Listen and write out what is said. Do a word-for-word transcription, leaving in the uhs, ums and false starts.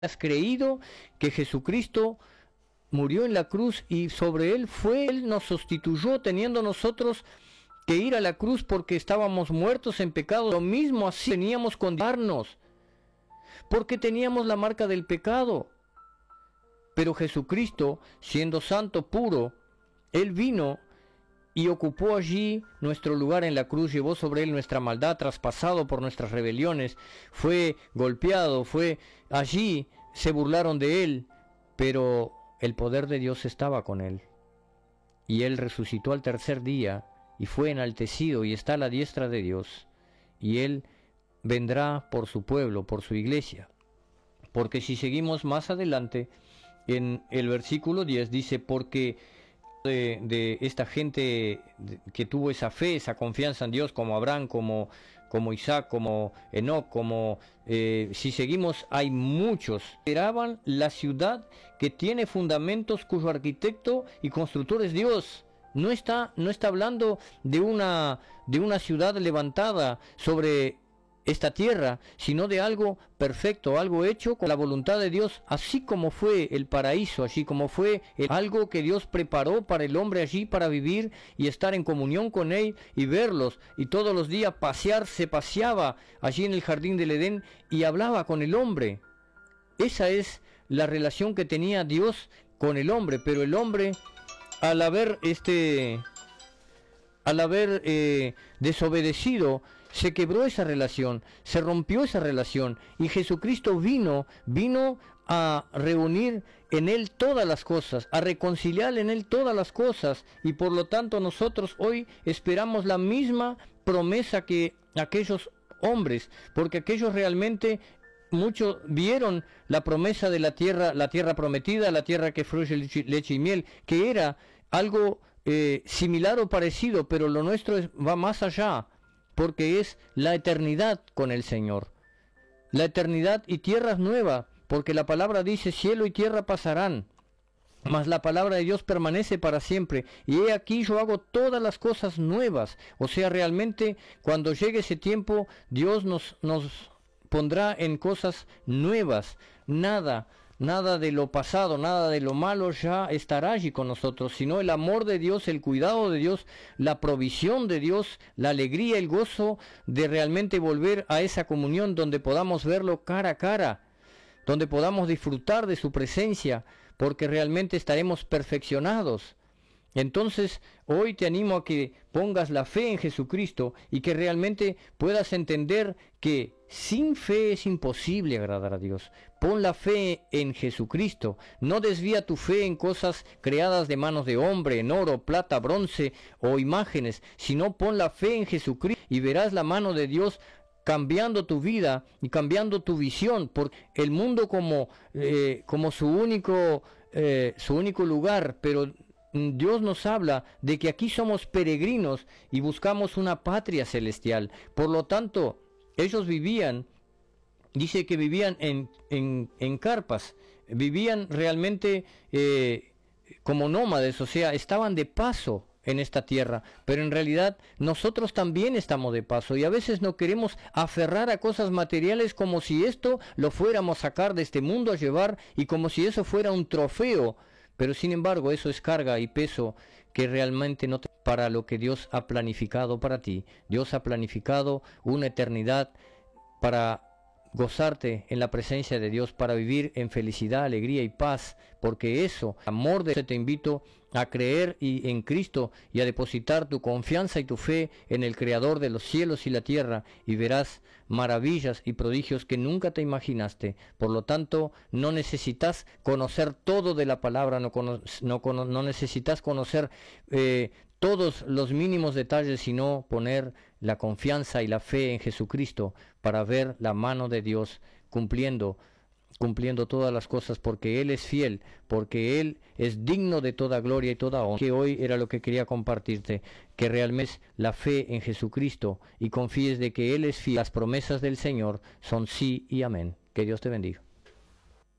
has creído que Jesucristo murió en la cruz y sobre él fue, él nos sustituyó, teniendo nosotros que ir a la cruz porque estábamos muertos en pecado. Lo mismo así teníamos que condenarnos, porque teníamos la marca del pecado. Pero Jesucristo, siendo santo, puro, él vino y ocupó allí nuestro lugar en la cruz, llevó sobre él nuestra maldad, traspasado por nuestras rebeliones, fue golpeado, fue allí, se burlaron de él, pero el poder de Dios estaba con él. Y él resucitó al tercer día y fue enaltecido y está a la diestra de Dios. Y él vendrá por su pueblo, por su iglesia. Porque si seguimos más adelante, en el versículo diez dice, porque de, de esta gente que tuvo esa fe, esa confianza en Dios, como Abraham, como, como Isaac, como Enoc, como eh, si seguimos, hay muchos. Esperaban la ciudad que tiene fundamentos, cuyo arquitecto y constructor es Dios. No está, no está hablando de una, de una ciudad levantada sobre esta tierra, sino de algo perfecto, algo hecho con la voluntad de Dios, así como fue el paraíso, así como fue el, algo que Dios preparó para el hombre allí para vivir y estar en comunión con él y verlos, y todos los días pasear, se paseaba allí en el jardín del Edén y hablaba con el hombre. Esa es la relación que tenía Dios con el hombre, pero el hombre, al haber este al haber eh, desobedecido, se quebró esa relación, se rompió esa relación, y Jesucristo vino, vino a reunir en él todas las cosas, a reconciliar en él todas las cosas, y por lo tanto nosotros hoy esperamos la misma promesa que aquellos hombres, porque aquellos realmente muchos vieron la promesa de la tierra, la tierra prometida, la tierra que fluye leche y miel, que era algo eh, similar o parecido, pero lo nuestro es, va más allá, porque es la eternidad con el Señor. La eternidad y tierras nuevas, porque la palabra dice, cielo y tierra pasarán, mas la palabra de Dios permanece para siempre. Y he aquí yo hago todas las cosas nuevas. O sea, realmente cuando llegue ese tiempo, Dios nos, nos pondrá en cosas nuevas. Nada Nada de lo pasado, nada de lo malo ya estará allí con nosotros, sino el amor de Dios, el cuidado de Dios, la provisión de Dios, la alegría, el gozo de realmente volver a esa comunión donde podamos verlo cara a cara, donde podamos disfrutar de su presencia, porque realmente estaremos perfeccionados. Entonces, hoy te animo a que pongas la fe en Jesucristo y que realmente puedas entender que sin fe es imposible agradar a Dios. Pon la fe en Jesucristo. No desvía tu fe en cosas creadas de manos de hombre, en oro, plata, bronce o imágenes, sino pon la fe en Jesucristo y verás la mano de Dios cambiando tu vida y cambiando tu visión, porque el mundo como, eh, como su único, eh, su único lugar, pero Dios nos habla de que aquí somos peregrinos y buscamos una patria celestial. Por lo tanto, ellos vivían, dice que vivían en, en, en carpas, vivían realmente eh, como nómades, o sea, estaban de paso en esta tierra, pero en realidad nosotros también estamos de paso y a veces no queremos aferrar a cosas materiales como si esto lo fuéramos a sacar de este mundo a llevar y como si eso fuera un trofeo. Pero sin embargo eso es carga y peso que realmente no te... para lo que Dios ha planificado para ti. Dios ha planificado una eternidad para gozarte en la presencia de Dios, para vivir en felicidad, alegría y paz, porque eso, amor de Dios, te invito a creer y en Cristo y a depositar tu confianza y tu fe en el Creador de los cielos y la tierra y verás maravillas y prodigios que nunca te imaginaste. Por lo tanto, no necesitas conocer todo de la palabra, no, cono no, cono no necesitas conocer eh, todos los mínimos detalles, sino poner la confianza y la fe en Jesucristo para ver la mano de Dios cumpliendo cumpliendo todas las cosas, porque Él es fiel, porque Él es digno de toda gloria y toda honra. Que hoy era lo que quería compartirte, que realmente es la fe en Jesucristo y confíes de que Él es fiel. Las promesas del Señor son sí y amén. Que Dios te bendiga.